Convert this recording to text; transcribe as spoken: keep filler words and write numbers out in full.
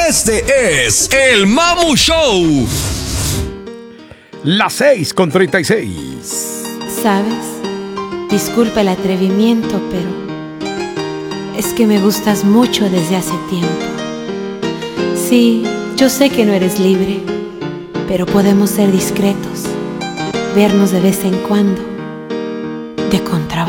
Este es el Mamu Show. Las seis con treinta y seis. ¿Sabes? Disculpa el atrevimiento, pero es que me gustas mucho desde hace tiempo. Sí, yo sé que no eres libre, pero podemos ser discretos, vernos de vez en cuando, de contrabando.